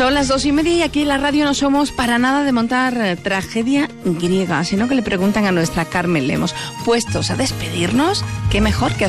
Son las 2:30 y aquí en la radio no somos para nada de montar tragedia griega, sino que le preguntan a nuestra Carmen Lemos, puestos a despedirnos, qué mejor que